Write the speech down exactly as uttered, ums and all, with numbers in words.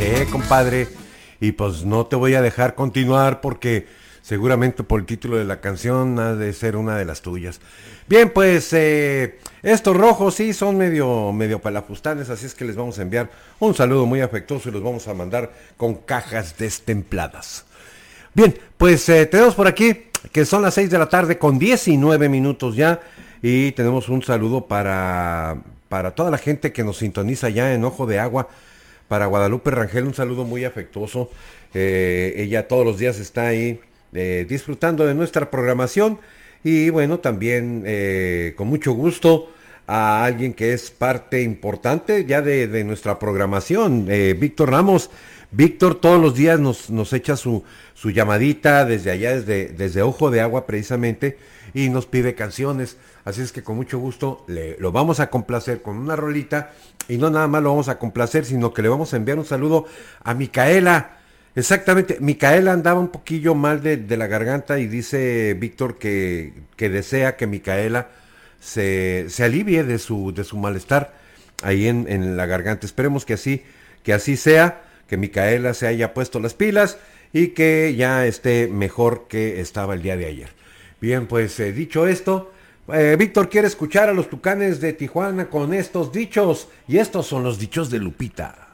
escuché, compadre, y pues no te voy a dejar continuar porque seguramente por el título de la canción ha de ser una de las tuyas. Bien, pues eh, estos rojos sí son medio, medio pelafustanes, así es que les vamos a enviar un saludo muy afectuoso y los vamos a mandar con cajas destempladas. Bien, pues eh, tenemos por aquí que son las seis de la tarde con diecinueve minutos ya y tenemos un saludo para, para toda la gente que nos sintoniza ya en Ojo de Agua. Para Guadalupe Rangel, un saludo muy afectuoso. Eh, ella todos los días está ahí eh, disfrutando de nuestra programación. Y bueno, también eh, con mucho gusto a alguien que es parte importante ya de, de nuestra programación, eh, Víctor Ramos. Víctor todos los días nos, nos echa su, su llamadita desde allá, desde, desde Ojo de Agua precisamente, y nos pide canciones. Así es que con mucho gusto le, lo vamos a complacer con una rolita. Y no nada más lo vamos a complacer, sino que le vamos a enviar un saludo a Micaela. Exactamente, Micaela andaba un poquillo mal de, de la garganta y dice Víctor que, que desea que Micaela se, se alivie de su, de su malestar ahí en, en la garganta. Esperemos que así, que así sea, que Micaela se haya puesto las pilas y que ya esté mejor que estaba el día de ayer. Bien, pues eh, dicho esto, eh, Víctor quiere escuchar a los Tucanes de Tijuana con estos dichos, y estos son los dichos de Lupita.